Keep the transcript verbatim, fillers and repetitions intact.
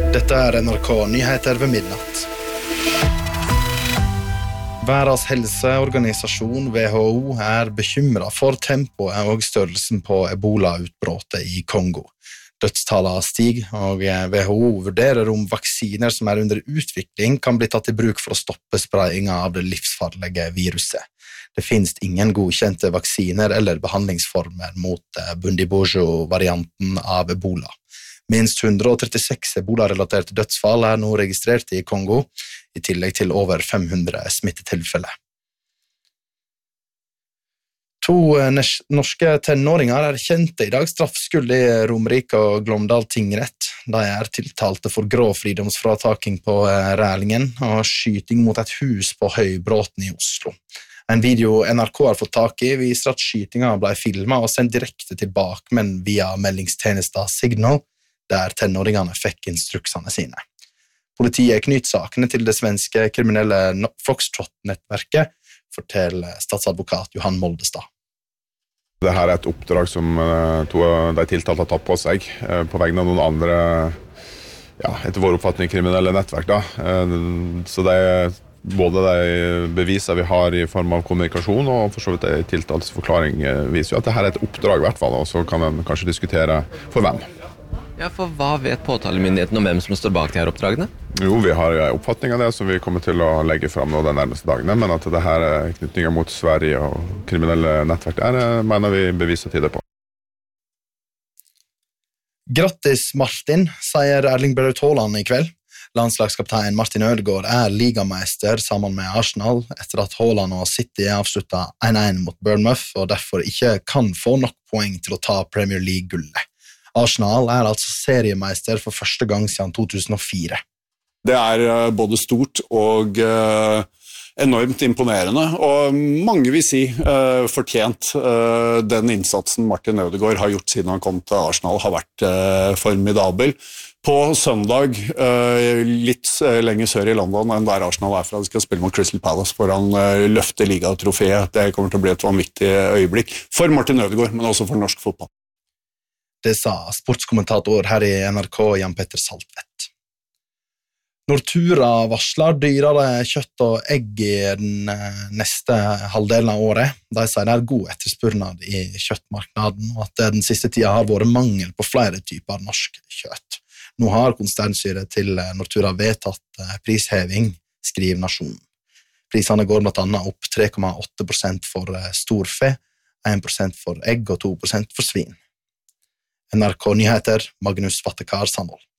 Dette er N R K Nyheter ved midnatt. Verdens helseorganisasjon W H O er bekymret for tempoet og størrelsen på Ebola-utbrottet i Kongo. Dødstallene stiger, og W H O vurderer om vaksiner som er under utvikling kan bli tatt i bruk for å stoppe spredningen av det livsfarlige viruset. Det finnes ingen godkjente vaksiner eller behandlingsformer mot Bundibugyo-varianten av Ebola. Minst hundre trettiseks Ebola-relaterte dødsfall er nå registrert i Kongo, i tillegg til over fem hundre smittetilfeller. To norske tenåringer er kjente i dag straffskyld i Romerike og Glåmdal tingrett. De er tiltalte for grov fridomsfrataking på Rælingen og skyting mot et hus på Høybråten i Oslo. En video N R K har fått tak i viser at skytingen ble filmet og sendt direkte til bakmenn via meldingstjenesten Signal, der tenåringene fikk instruksene sine. Politiet knytter sakene til det svenske kriminelle Foxtrot-nettverket, forteller statsadvokat Johan Moldestad. Dette er et oppdrag som to av de tiltalte har tatt på seg, på vegne av noen andre, ja, etter vår oppfatning, kriminelle nettverk. Da. Så det er både de beviser vi har i form av kommunikasjon, og for så vidt en tiltalsforklaring viser jo at dette er et oppdrag i hvert fall, og så kan en kanskje diskutere for hvem. Ja, for hva vet påtalemyndigheten om hvem som står bak de her oppdragene? Jo, vi har en oppfatning av det som vi kommer til å legge frem nå de nærmeste dagene, men at det her er knytninger mot Sverige og kriminelle nettverk der, mener vi beviser til det på. Grattis Martin, sier Erling Braut Haaland i kveld. Landslagskaptein Martin Ødegaard er ligameister sammen med Arsenal etter at Haaland og City avsluttet én én mot Bournemouth og derfor ikke kan få nok poeng til å ta Premier League-gullet. Arsenal er altså seriemeister for første gang siden to tusen og fire. Det er både stort og uh, enormt imponerende, og mange vil si uh, fortjent. Uh, den innsatsen Martin Ødegaard har gjort siden han kom til Arsenal har vært uh, formidabel. På søndag, uh, litt uh, lenger sør i London enn der Arsenal er fra, de skal spille mot Crystal Palace for han uh, løfter ligatrofeet. Det kommer til å bli et vanvittig øyeblikk for Martin Ødegaard, men også for norsk fotball. Det sa sportskommentator her i N R K Jan Petter Saltvedt. Nortura varsler dyrere kjøtt og egg i den neste halvdelen av året. De sier det er god etterspurnad i kjøttmarknaden, og at det den siste tida har vært mangel på flere typer norsk kjøtt. Nå har konsernstyret til Nortura vedtatt prisheving, skriver Nasjonen. Prisene går blant annet opp tre komma åtte prosent for storfe, én prosent for egg og to prosent for svin. N R K Nyheter, Magnus Vattekar Sandvold.